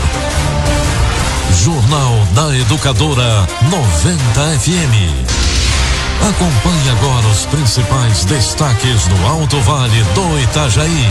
Jornal da Educadora 90 FM. Acompanhe agora os principais destaques do Alto Vale do Itajaí.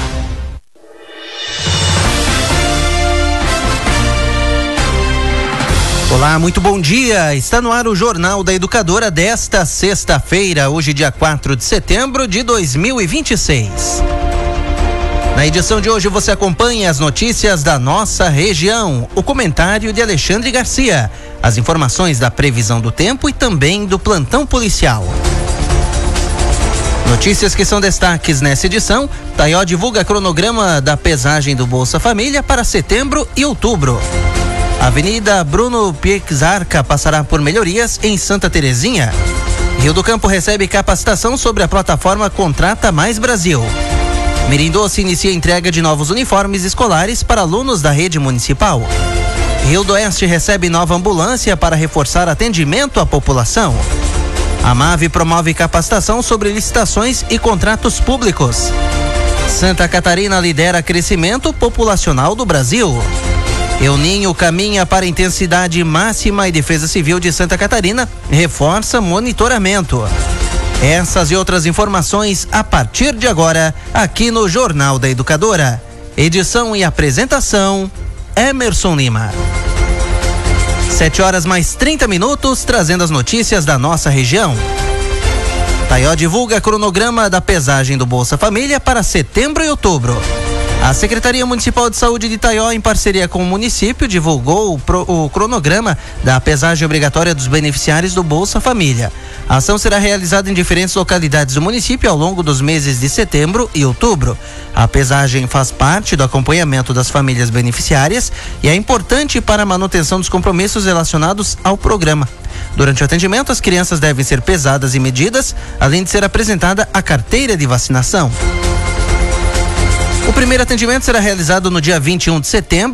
Olá, muito bom dia. Está no ar o Jornal da Educadora desta sexta-feira, hoje dia 4 de setembro de 2026. Na edição de hoje você acompanha as notícias da nossa região, o comentário de Alexandre Garcia, as informações da previsão do tempo e também do plantão policial. Notícias que são destaques nessa edição: Taió divulga cronograma da pesagem do Bolsa Família para setembro e outubro. Avenida Bruno Piexarca passará por melhorias em Santa Terezinha. Rio do Campo recebe capacitação sobre a plataforma Contrata Mais Brasil. Mirim Doce inicia a entrega de novos uniformes escolares para alunos da rede municipal. Rio do Oeste recebe nova ambulância para reforçar atendimento à população. A MAVE promove capacitação sobre licitações e contratos públicos. Santa Catarina lidera crescimento populacional do Brasil. El Ninho caminha para intensidade máxima e Defesa Civil de Santa Catarina reforça monitoramento. Essas e outras informações a partir de agora, aqui no Jornal da Educadora. Edição e apresentação, Emerson Lima. 7h mais 30, trazendo as notícias da nossa região. Taió divulga cronograma da pesagem do Bolsa Família para setembro e outubro. A Secretaria Municipal de Saúde de Taió, em parceria com o município, divulgou o cronograma da pesagem obrigatória dos beneficiários do Bolsa Família. A ação será realizada em diferentes localidades do município ao longo dos meses de setembro e outubro. A pesagem faz parte do acompanhamento das famílias beneficiárias e é importante para a manutenção dos compromissos relacionados ao programa. Durante o atendimento, as crianças devem ser pesadas e medidas, além de ser apresentada a carteira de vacinação. O primeiro atendimento será realizado no dia 21 de setembro,